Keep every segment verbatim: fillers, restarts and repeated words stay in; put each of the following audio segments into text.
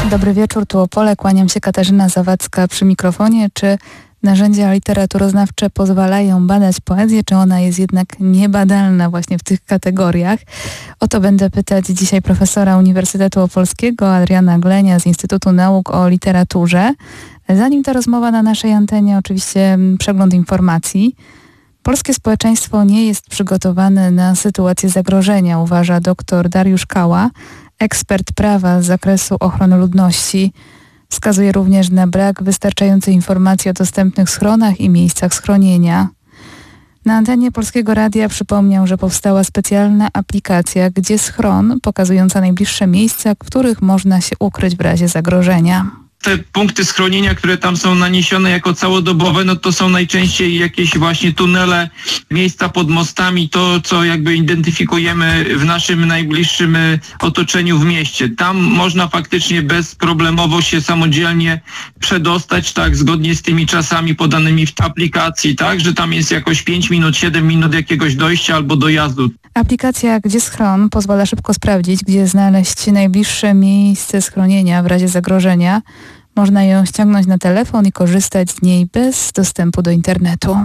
Dobry wieczór, tu Opole, kłaniam się, Katarzyna Zawadzka przy mikrofonie. Czy narzędzia literaturoznawcze pozwalają badać poezję, czy ona jest jednak niebadalna właśnie w tych kategoriach? O to będę pytać dzisiaj profesora Uniwersytetu Opolskiego Adriana Glenia z Instytutu Nauk o Literaturze. Zanim ta rozmowa na naszej antenie, oczywiście przegląd informacji. Polskie społeczeństwo nie jest przygotowane na sytuację zagrożenia, uważa dr Dariusz Kała, ekspert prawa z zakresu ochrony ludności. Wskazuje również na brak wystarczającej informacji o dostępnych schronach i miejscach schronienia. Na antenie Polskiego Radia przypomniał, że powstała specjalna aplikacja Gdzie schron, pokazująca najbliższe miejsca, w których można się ukryć w razie zagrożenia. Te punkty schronienia, które tam są naniesione jako całodobowe, no to są najczęściej jakieś właśnie tunele, miejsca pod mostami, to co jakby identyfikujemy w naszym najbliższym otoczeniu w mieście. Tam można faktycznie bezproblemowo się samodzielnie przedostać, tak, zgodnie z tymi czasami podanymi w aplikacji, tak, że tam jest jakoś pięć minut, siedem minut jakiegoś dojścia albo dojazdu. Aplikacja Gdzie schron pozwala szybko sprawdzić, gdzie znaleźć najbliższe miejsce schronienia w razie zagrożenia. Można ją ściągnąć na telefon i korzystać z niej bez dostępu do internetu.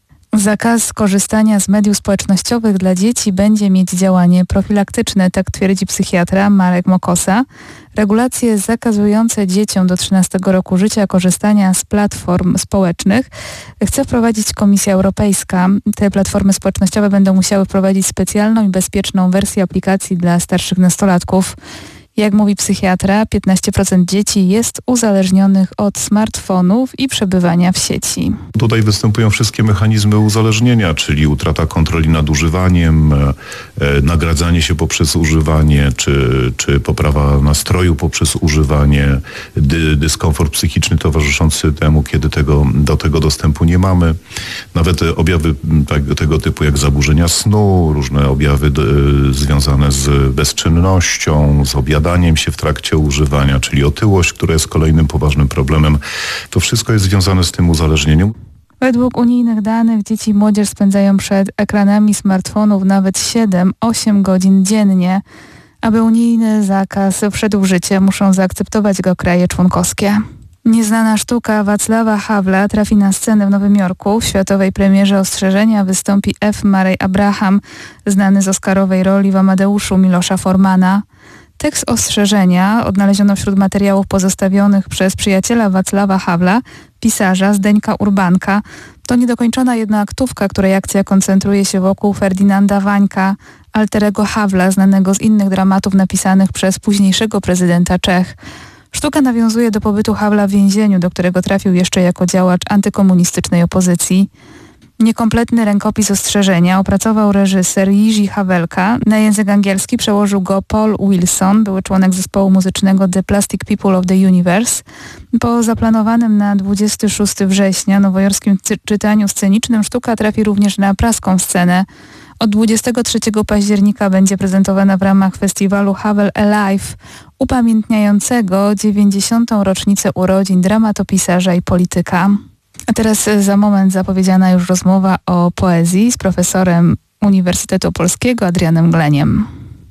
Zakaz korzystania z mediów społecznościowych dla dzieci będzie mieć działanie profilaktyczne, tak twierdzi psychiatra Marek Mokosa. Regulacje zakazujące dzieciom do trzynastego roku życia korzystania z platform społecznych chce wprowadzić Komisja Europejska. Te platformy społecznościowe będą musiały wprowadzić specjalną i bezpieczną wersję aplikacji dla starszych nastolatków. Jak mówi psychiatra, piętnaście procent dzieci jest uzależnionych od smartfonów i przebywania w sieci. Tutaj występują wszystkie mechanizmy uzależnienia, czyli utrata kontroli nad używaniem, e, nagradzanie się poprzez używanie, czy, czy poprawa nastroju poprzez używanie, dy, dyskomfort psychiczny towarzyszący temu, kiedy tego, do tego dostępu nie mamy. Nawet objawy tak, tego typu jak zaburzenia snu, różne objawy d, związane z bezczynnością, z obiadaniem się w trakcie używania, czyli otyłość, która jest kolejnym poważnym problemem. To wszystko jest związane z tym uzależnieniem. Według unijnych danych dzieci i młodzież spędzają przed ekranami smartfonów nawet siedem osiem godzin dziennie. Aby unijny zakaz wszedł w życie, muszą zaakceptować go kraje członkowskie. Nieznana sztuka Wacława Havla trafi na scenę w Nowym Jorku. W światowej premierze Ostrzeżenia wystąpi F. Murray Abraham, znany z oscarowej roli w Amadeuszu Milosza Formana. Tekst Ostrzeżenia odnaleziono wśród materiałów pozostawionych przez przyjaciela Wacława Havla, pisarza Zdeńka Urbanka. To niedokończona jednoaktówka, której akcja koncentruje się wokół Ferdynanda Wańka, alterego Havla, znanego z innych dramatów napisanych przez późniejszego prezydenta Czech. Sztuka nawiązuje do pobytu Havla w więzieniu, do którego trafił jeszcze jako działacz antykomunistycznej opozycji. Niekompletny rękopis Ostrzeżenia opracował reżyser Jiří Havelka. Na język angielski przełożył go Paul Wilson, były członek zespołu muzycznego The Plastic People of the Universe. Po zaplanowanym na dwudziestego szóstego września nowojorskim cy- czytaniu scenicznym sztuka trafi również na praską scenę. Od dwudziestego trzeciego października będzie prezentowana w ramach festiwalu Havel Alive, upamiętniającego dziewięćdziesiątą rocznicę urodzin dramatopisarza i polityka. A teraz za moment zapowiedziana już rozmowa o poezji z profesorem Uniwersytetu Opolskiego Adrianem Gleniem.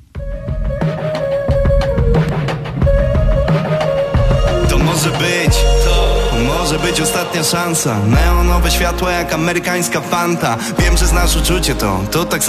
To może być, to może być ostatnia szansa. Neonowe światła jak amerykańska Fanta. Wiem, że znasz uczucie to, to tak samo.